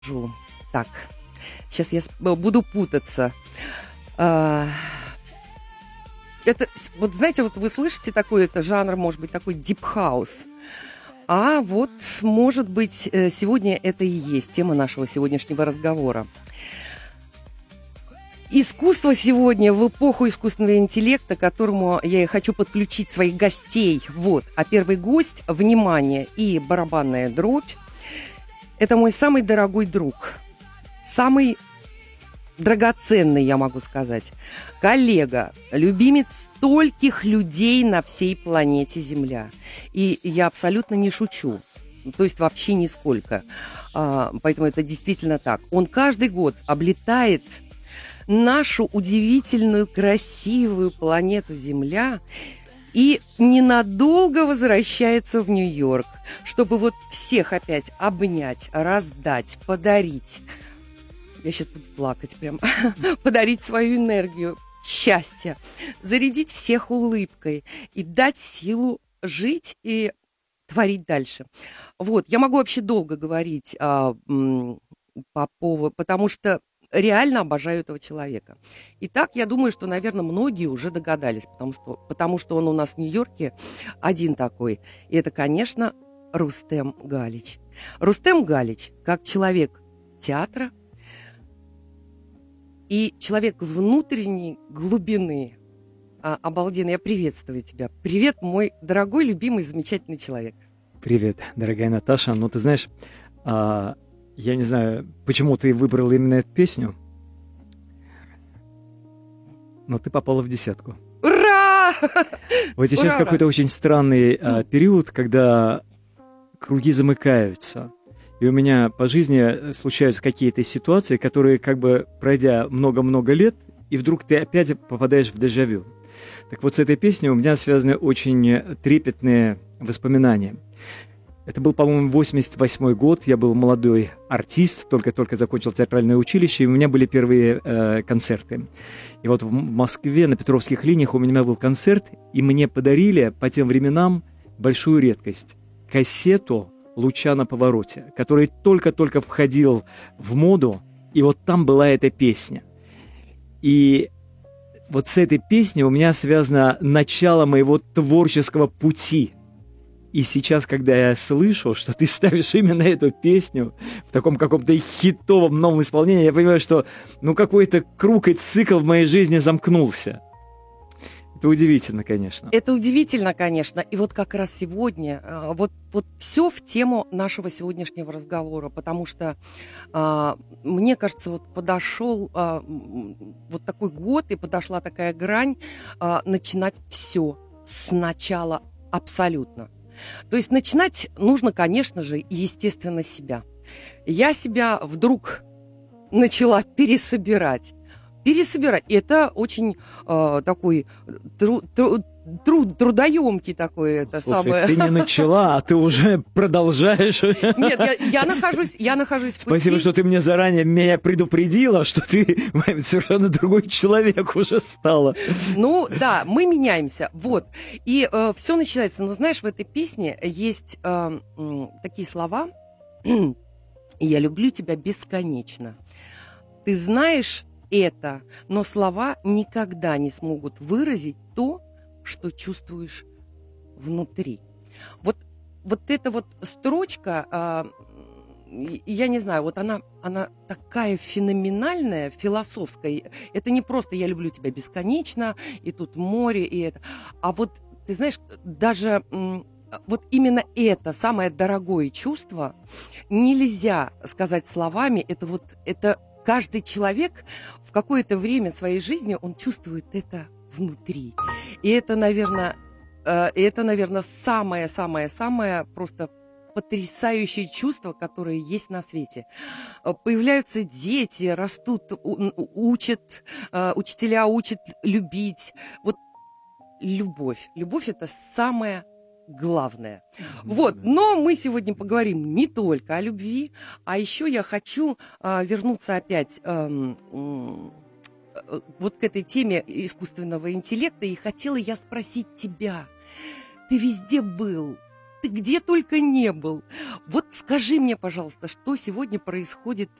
Так, сейчас я буду путаться. Это, вот знаете, вот вы слышите такой, это жанр, может быть, такой deep house. А вот, может быть, сегодня это и есть тема нашего сегодняшнего разговора. Искусство сегодня в эпоху искусственного интеллекта, к которому я и хочу подключить своих гостей. Вот. А первый гость, внимание, и барабанная дробь, это мой самый дорогой друг, самый драгоценный, я могу сказать, коллега, любимец стольких людей на всей планете Земля. И я абсолютно не шучу, то есть вообще нисколько. Поэтому это действительно так. Он каждый год облетает нашу удивительную, красивую планету Земля и ненадолго возвращается в Нью-Йорк, чтобы вот всех опять обнять, раздать, подарить. Я сейчас буду плакать прям. Подарить свою энергию, счастье, зарядить всех улыбкой и дать силу жить и творить дальше. Вот, я могу вообще долго говорить по поводу, потому что реально обожаю этого человека. Итак, я думаю, что, наверное, многие уже догадались, потому что он у нас в Нью-Йорке один такой. И это, конечно, Рустем Галич. Рустем Галич, как человек театра и человек внутренней глубины. Обалденно, я приветствую тебя. Привет, мой дорогой, любимый, замечательный человек. Привет, дорогая Наташа. Ну, ты знаешь, я не знаю, почему ты выбрала именно эту песню, но ты попала в десятку. Ура! Вот сейчас Ура! какой-то очень странный период, когда круги замыкаются. И у меня по жизни случаются какие-то ситуации, которые, как бы пройдя много-много лет, и вдруг ты опять попадаешь в дежавю. Так вот, с этой песней у меня связаны очень трепетные воспоминания. Это был, по-моему, 88-й год, я был молодой артист, только-только закончил театральное училище, и у меня были первые концерты. И вот в Москве на Петровских линиях у меня был концерт, и мне подарили по тем временам большую редкость – кассету «Луча на повороте», который только-только входил в моду, и вот там была эта песня. И вот с этой песней у меня связано начало моего творческого пути. И сейчас, когда я слышу, что ты ставишь именно эту песню в таком каком-то хитовом новом исполнении, я понимаю, что какой-то круг и цикл в моей жизни замкнулся. Это удивительно, конечно. Это удивительно, конечно. И вот как раз сегодня, вот все в тему нашего сегодняшнего разговора, потому что, мне кажется, вот подошел вот такой год и подошла такая грань начинать все сначала абсолютно. То есть начинать нужно, конечно же, естественно, себя. Я себя вдруг начала пересобирать. И это очень такой трудоемкий такой, это Слушай, самое. Ты не начала, а ты уже продолжаешь. Нет, я нахожусь в пути. Спасибо, что ты мне заранее меня предупредила, что ты совершенно другой человек уже стала. Ну, да, мы меняемся, вот. И все начинается, знаешь, в этой песне есть такие слова. «Я люблю тебя бесконечно. Ты знаешь это, но слова никогда не смогут выразить то, что чувствуешь внутри». Вот эта вот строчка, я не знаю, вот она такая феноменальная, философская. Это не просто «я люблю тебя бесконечно», и тут море, и это. А вот, ты знаешь, даже вот именно это самое дорогое чувство нельзя сказать словами. Это каждый человек в какое-то время своей жизни, он чувствует это внутри. И это, наверное, самое-самое-самое просто потрясающее чувство, которое есть на свете. Появляются дети, растут, учат, учителя учат любить. Вот любовь. Любовь – это самое главное. Вот, но мы сегодня поговорим не только о любви, а еще я хочу вернуться опять вот к этой теме искусственного интеллекта, и хотела я спросить тебя. Ты везде был, ты где только не был. Вот скажи мне, пожалуйста, что сегодня происходит